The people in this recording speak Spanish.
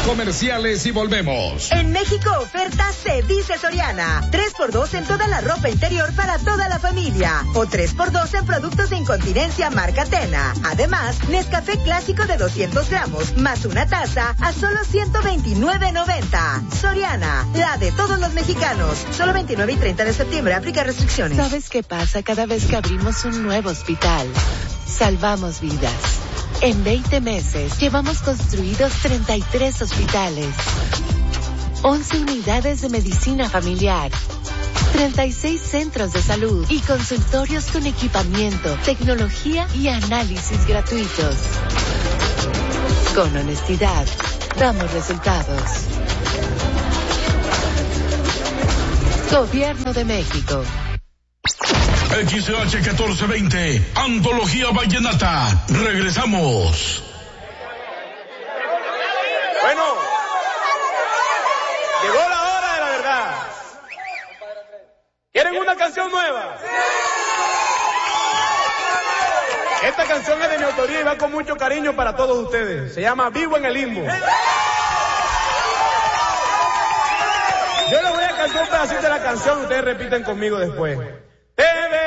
comerciales y volvemos. En México, oferta se dice Soriana. 3x2 en toda la ropa interior para toda la familia. O 3x2 en productos de incontinencia marca Tena. Además, Nescafé clásico de 200 gramos, más una taza a solo $129.90. Soriana, la de todos los mexicanos. Solo 29 y 30 de septiembre. Aplica restricciones. ¿Sabes qué pasa cada vez que abrimos un nuevo hospital? Salvamos vidas. En 20 meses llevamos construidos 33 hospitales, 11 unidades de medicina familiar, 36 centros de salud y consultorios con equipamiento, tecnología y análisis gratuitos. Con honestidad, damos resultados. Gobierno de México. XH 1420, Antología Vallenata. Regresamos. Bueno, llegó la hora de la verdad. ¿Quieren una canción nueva? Esta canción es de mi autoría y va con mucho cariño para todos ustedes. Se llama Vivo en el Limbo. Yo les voy a cantar un pedacito de la canción, ustedes repiten conmigo después.